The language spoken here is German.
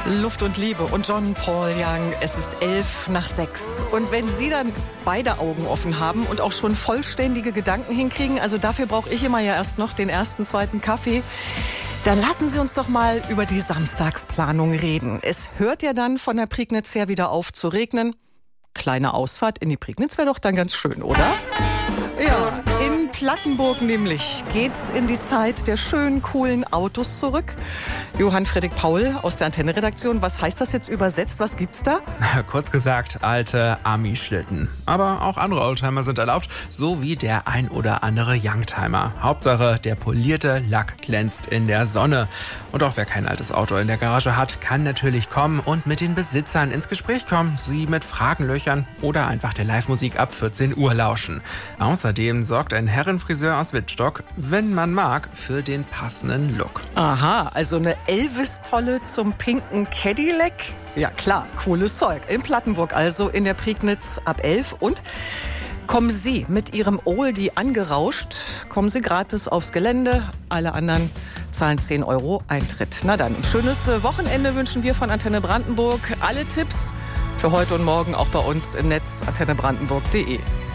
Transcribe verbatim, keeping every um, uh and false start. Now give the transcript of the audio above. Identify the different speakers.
Speaker 1: Luft und Liebe und John Paul Young. Es ist elf nach sechs. Und wenn Sie dann beide Augen offen haben und auch schon vollständige Gedanken hinkriegen, also dafür brauche ich immer ja erst noch den ersten, zweiten Kaffee, dann lassen Sie uns doch mal über die Samstagsplanung reden. Es hört ja dann von der Prignitz her wieder auf zu regnen. Kleine Ausfahrt in die Prignitz wäre doch dann ganz schön, oder? Ja, in Plattenburg nämlich geht's in die Zeit der schönen, coolen Autos zurück. Johann Fredrik Paul aus der Antenne-Redaktion, was heißt das jetzt übersetzt? Was gibt's da?
Speaker 2: Kurz gesagt, alte Ami-Schlitten. Aber auch andere Oldtimer sind erlaubt, so wie der ein oder andere Youngtimer. Hauptsache, der polierte Lack glänzt in der Sonne. Und auch wer kein altes Auto in der Garage hat, kann natürlich kommen und mit den Besitzern ins Gespräch kommen, sie mit Fragen löchern oder einfach der Live-Musik ab vierzehn Uhr lauschen. Außerdem sorgt ein Herrenfriseur aus Wittstock, wenn man mag, für den passenden Look.
Speaker 1: Aha, also eine Elvis-Tolle zum pinken Cadillac? Ja klar, cooles Zeug. In Plattenburg also, in der Prignitz ab elf. Und kommen Sie mit Ihrem Oldie angerauscht, kommen Sie gratis aufs Gelände. Alle anderen zahlen zehn Euro Eintritt. Na dann, ein schönes Wochenende wünschen wir von Antenne Brandenburg. Alle Tipps für heute und morgen auch bei uns im Netz antenne brandenburg punkt de.